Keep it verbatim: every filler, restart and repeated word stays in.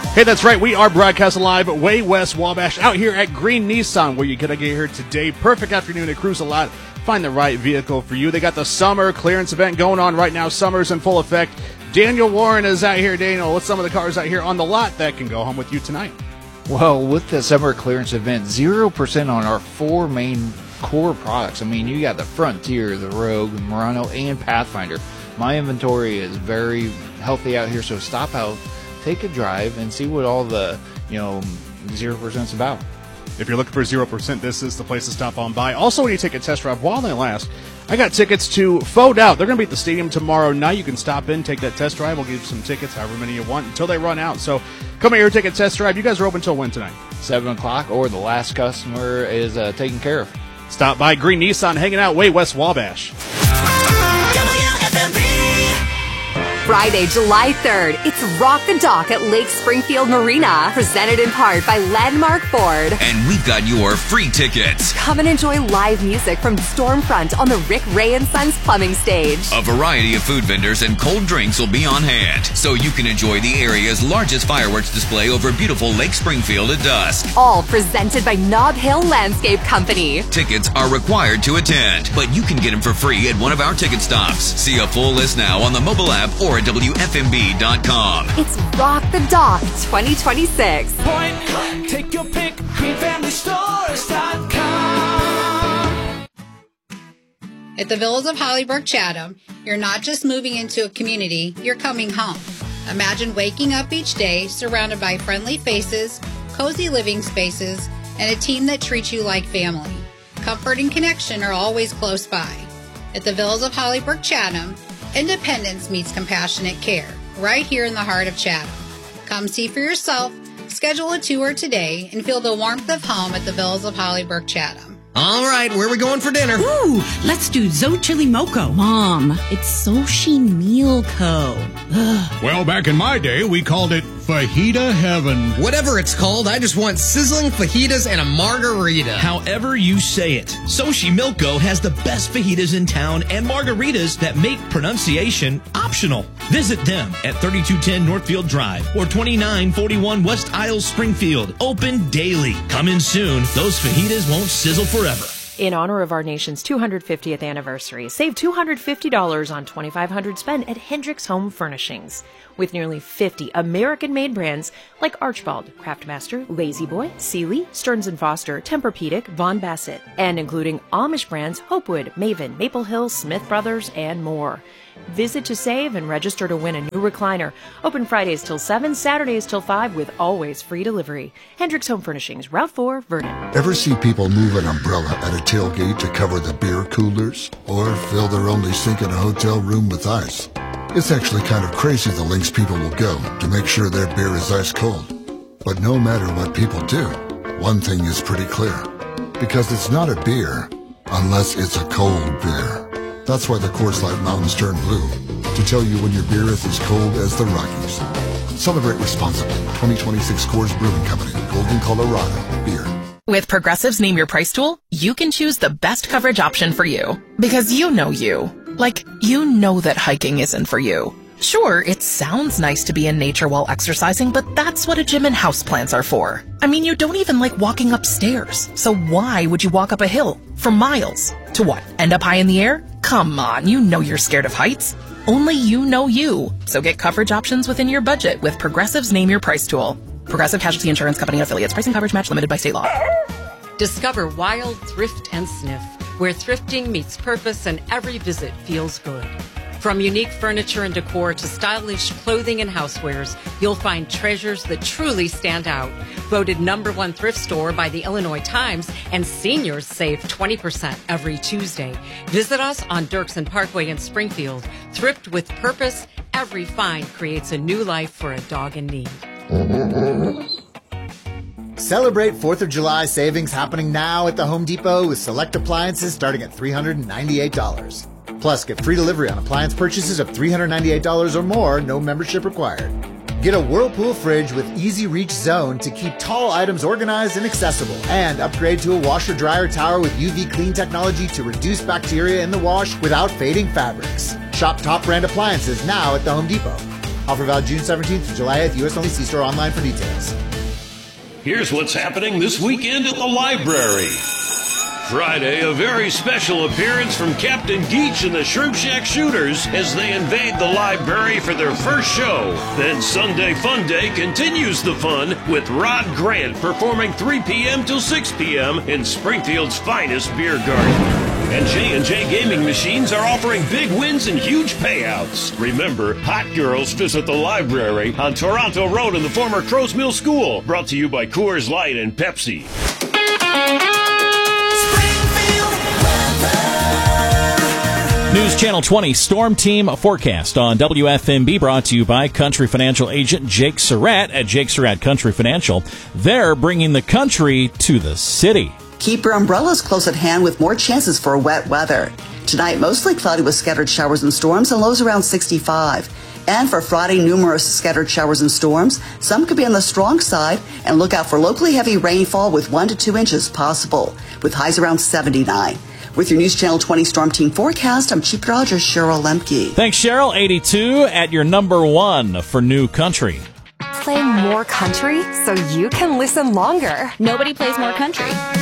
Hey, that's right. We are broadcasting live way west Wabash out here at Green Nissan, where you gotta get here today. Perfect afternoon to cruise a lot. Find the right vehicle for you. They got the summer clearance event going on right now. Summer's in full effect. Daniel Warren is out here. Daniel, what's some of the cars out here on the lot that can go home with you tonight? Well, with the summer clearance event, zero percent on our four main core products. I mean, you got the Frontier, the Rogue, Murano, and Pathfinder. My inventory is very healthy out here, so stop out, take a drive, and see what all the, you know, zero percent's about. If you're looking for zero percent, this is the place to stop on by. Also, when you take a test drive while they last, I got tickets to Faux Out. They're going to be at the stadium tomorrow night. You can stop in, take that test drive. We'll give you some tickets, however many you want, until they run out. So come here, take a test drive. You guys are open until when tonight? seven o'clock, or the last customer is uh, taken care of. Stop by Green Nissan, hanging out way west Wabash. Friday, July third, it's Rock the Dock at Lake Springfield Marina, presented in part by Landmark Ford. And we've got your free tickets. Come and enjoy live music from Stormfront on the Rick Ray and Sons plumbing stage. A variety of food vendors and cold drinks will be on hand, so you can enjoy the area's largest fireworks display over beautiful Lake Springfield at dusk. All presented by Nob Hill Landscape Company. Tickets are required to attend, but you can get them for free at one of our ticket stops. See a full list now on the mobile app or at W F M B dot com. It's Rock the Dock twenty twenty-six. Point, take your pick, green family stores dot com. At the Villas of Hollybrook Chatham, you're not just moving into a community, you're coming home. Imagine waking up each day surrounded by friendly faces, cozy living spaces, and a team that treats you like family. Comfort and connection are always close by. At the Villas of Hollybrook Chatham, independence meets compassionate care, right here in the heart of Chatham. Come see for yourself, schedule a tour today, and feel the warmth of home at the Villas of Hollybrook Chatham. All right, where are we going for dinner? Ooh, let's do Zo Chili Moco. Mom, it's Soshi Meal Co. Ugh. Well, back in my day, we called it Fajita Heaven. Whatever it's called, I just want sizzling fajitas and a margarita. However you say it, Soshi Milko has the best fajitas in town and margaritas that make pronunciation optional. Visit them at thirty-two ten Northfield Drive or twenty-nine forty-one West Isles, Springfield. Open daily. Come in soon. Those fajitas won't sizzle forever. In honor of our nation's two hundred fiftieth anniversary, save two hundred fifty dollars on twenty-five hundred dollars spent at Hendricks Home Furnishings. With nearly fifty American-made brands like Archibald, Craftmaster, Lazy Boy, Sealy, Stearns and Foster, Tempur-Pedic, Von Bassett, and including Amish brands Hopewood, Maven, Maple Hill, Smith Brothers, and more. Visit to save and register to win a new recliner. Open Fridays till seven, Saturdays till five with always free delivery. Hendricks Home Furnishings, Route four, Vernon. Ever see people move an umbrella at a tailgate to cover the beer coolers? Or fill their only sink in a hotel room with ice? It's actually kind of crazy the lengths people will go to make sure their beer is ice cold. But no matter what people do, one thing is pretty clear. Because it's not a beer unless it's a cold beer. That's why the Coors Light Mountains turn blue, to tell you when your beer is as cold as the Rockies. Celebrate responsibly. twenty twenty-six Coors Brewing Company, Golden, Colorado. Beer. With Progressive's Name Your Price tool, you can choose the best coverage option for you. Because you know you. Like, you know that hiking isn't for you. Sure, it sounds nice to be in nature while exercising, but that's what a gym and houseplants are for. I mean, you don't even like walking upstairs. So why would you walk up a hill for miles? To what? End up high in the air? Come on, you know you're scared of heights. Only you know you. So get coverage options within your budget with Progressive's Name Your Price tool. Progressive Casualty Insurance Company and affiliates. Pricing coverage match limited by state law. Discover Wild Thrift and Sniff, where thrifting meets purpose and every visit feels good. From unique furniture and decor to stylish clothing and housewares, you'll find treasures that truly stand out. Voted number one thrift store by the Illinois Times, and seniors save twenty percent every Tuesday. Visit us on Dirksen Parkway in Springfield. Thrift with purpose. Every find creates a new life for a dog in need. Celebrate fourth of July savings happening now at the Home Depot with select appliances starting at three hundred ninety-eight dollars. Plus, get free delivery on appliance purchases of three hundred ninety-eight dollars or more, no membership required. Get a Whirlpool fridge with Easy Reach Zone to keep tall items organized and accessible. And upgrade to a washer-dryer tower with U V clean technology to reduce bacteria in the wash without fading fabrics. Shop top brand appliances now at the Home Depot. Offer valid June seventeenth to July eighth. U S only. See store online for details. Here's what's happening this weekend at the library. Friday, a very special appearance from Captain Geach and the Shrimp Shack Shooters as they invade the library for their first show. Then Sunday Fun Day continues the fun with Rod Grant performing three p.m. till six p.m. in Springfield's finest beer garden. And J and J Gaming Machines are offering big wins and huge payouts. Remember, hot girls visit the library on Toronto Road in the former Crow's Mill School. Brought to you by Coors Light and Pepsi. News Channel twenty Storm Team Forecast on W F M B, brought to you by Country Financial agent Jake Surratt at Jake Surratt Country Financial. They're bringing the country to the city. Keep your umbrellas close at hand with more chances for wet weather. Tonight, mostly cloudy with scattered showers and storms and lows around sixty-five. And for Friday, numerous scattered showers and storms. Some could be on the strong side, and look out for locally heavy rainfall with one to two inches possible, with highs around seventy-nine. With your News Channel twenty Storm Team Forecast, I'm Chief Meteorologist Cheryl Lemke. Thanks, Cheryl. eighty-two at your number one for New Country. Play more country so you can listen longer. Nobody plays more country.